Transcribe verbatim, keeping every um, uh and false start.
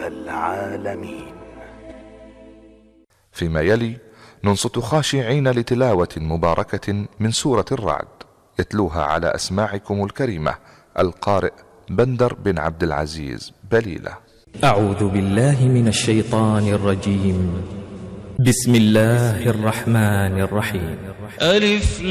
العالمين. فيما يلي ننصت خاشعين لتلاوة مباركة من سورة الرعد، يتلوها على أسماعكم الكريمة القارئ بندر بن عبد العزيز بليلة. أعوذ بالله من الشيطان الرجيم. بسم الله الرحمن الرحيم. ألف